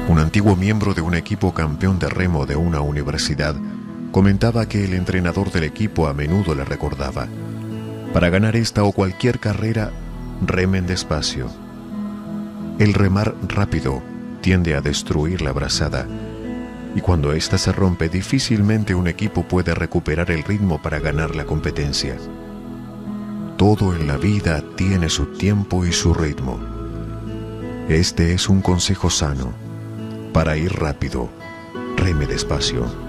Un antiguo miembro de un equipo campeón de remo de una universidad comentaba que el entrenador del equipo a menudo le recordaba: para ganar esta o cualquier carrera, remen despacio. El remar rápido tiende a destruir la brazada, y cuando ésta se rompe, difícilmente un equipo puede recuperar el ritmo para ganar la competencia. Todo en la vida tiene su tiempo y su ritmo. Este es un consejo sano. Para ir rápido, reme despacio.